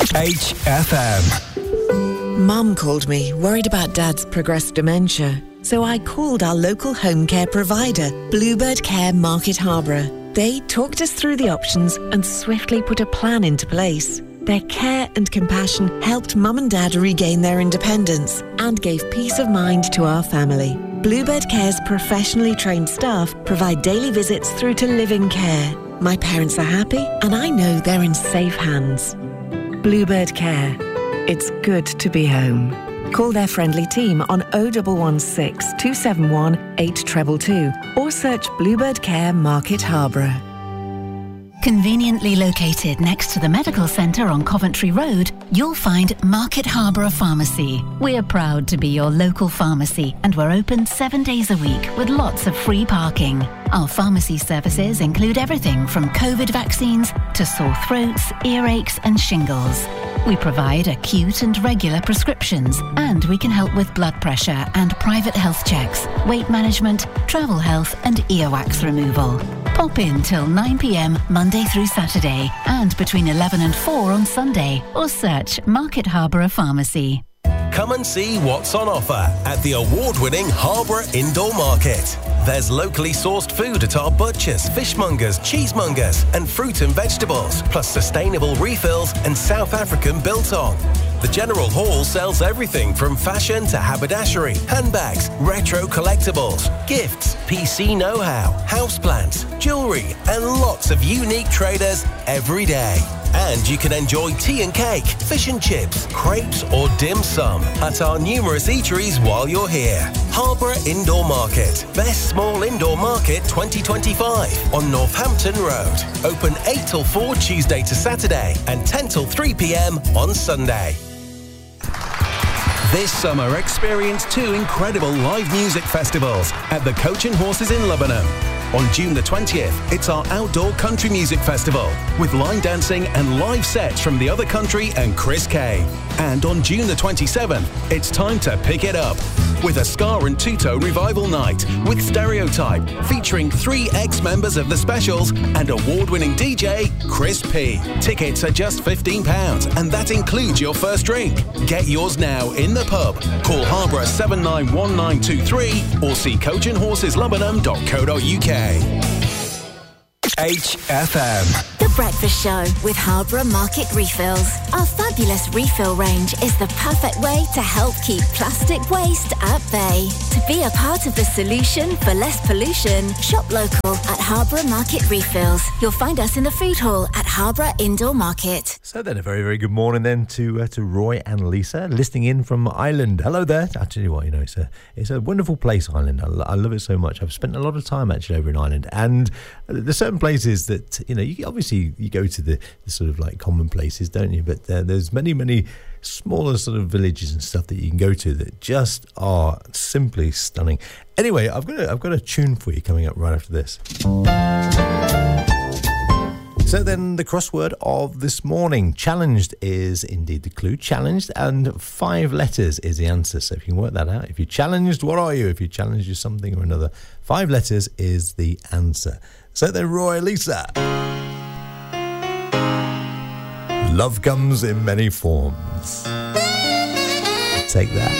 HFM. Mum called me, worried about Dad's progressed dementia. So I called our local home care provider, Bluebird Care Market Harborough. They talked us through the options and swiftly put a plan into place. Their care and compassion helped Mum and Dad regain their independence and gave peace of mind to our family. Bluebird Care's professionally trained staff provide daily visits through to live-in care. My parents are happy and I know they're in safe hands. Bluebird Care. It's good to be home. Call their friendly team on 0116 271 8222 or search Bluebird Care Market Harborough. Conveniently located next to the medical centre on Coventry Road, you'll find Market Harborough Pharmacy. We're proud to be your local pharmacy and we're open 7 days a week with lots of free parking. Our pharmacy services include everything from COVID vaccines to sore throats, earaches and shingles. We provide acute and regular prescriptions and we can help with blood pressure and private health checks, weight management, travel health and earwax removal. Pop in till 9 p.m. Monday through Saturday and between 11 and 4 on Sunday or search Market Harborough Pharmacy. Come and see what's on offer at the award-winning Harborough Indoor Market. There's locally sourced food at our butchers, fishmongers, cheesemongers and fruit and vegetables, plus sustainable refills and South African biltong. The General Hall sells everything from fashion to haberdashery, handbags, retro collectibles, gifts, PC know-how, houseplants, jewellery and lots of unique traders every day. And you can enjoy tea and cake, fish and chips, crepes or dim sum at our numerous eateries while you're here. Harborough Indoor Market. Best Small Indoor Market 2025 on Northampton Road. Open 8 till 4 Tuesday to Saturday and 10 till 3 p.m. on Sunday. This summer, experience 2 incredible live music festivals at the Coach and Horses in Lebanon. On June the 20th, it's our outdoor country music festival with line dancing and live sets from The Other Country and Chris Kay. And on June the 27th, it's time to pick it up with a ska and two-tone revival night with Stereotype featuring 3 ex-members of The Specials and award-winning DJ Chris P. Tickets are just £15 and that includes your first drink. Get yours now in the pub. Call Harborough 791923 or see coachandhorseslebanon.co.uk. HFM. The Breakfast Show with Harborough Market Refills. Our fabulous refill range is the perfect way to help keep plastic waste at bay. To be a part of the solution for less pollution, shop local at Harborough Market Refills. You'll find us in the food hall at Harborough Indoor Market. So then, a very, very good morning then to Roy and Lisa, listening in from Ireland. Hello there. I tell you what, it's a wonderful place, Ireland. I love it so much. I've spent a lot of time actually over in Ireland, and there's certain places that you go to the sort of like common places, don't you? But there's many smaller sort of villages and stuff that you can go to that just are simply stunning. Anyway, I've got a tune for you coming up right after this. So then, the crossword of this morning. Challenged is indeed the clue. Challenged, and 5 letters is the answer. So if you can work that out. If you're challenged, what are you? If you challenge something or another, 5 letters is the answer. So then, Roy, Lisa. Love comes in many forms. Take that.